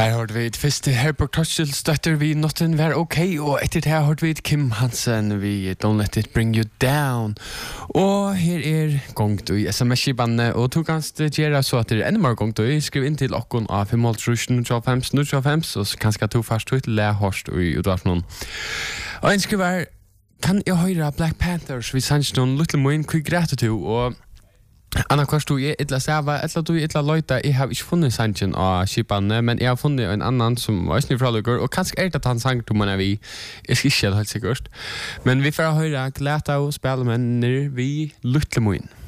Der hørte vi et første Herbert Torschel støtter vi Nothing Var Okay, og etter det hørte vi Kim Hansen vi Don't Let It Bring You Down. Og her gongt i SMS-skibannet, og tog kanst gjøre så at det enda mer gongt i. Skriv inn til okkon av 5.025, og kanskje tog først ut le hørst i utvarsen. Og en skriver, kan jeg høre Black Panthers, vi sanns noen Little Moon, Quick Gratitude, og Anna kvart du illa sæva, eller du illa løyta, jeg har ikke funnet sangen av skipanne, men jeg har funnet en annan som var snill fralugur, og kanskje det at han sang til man vi, jeg skal ikke helt sikkert. Men vi får høre gleda og spille med vi Little Moon.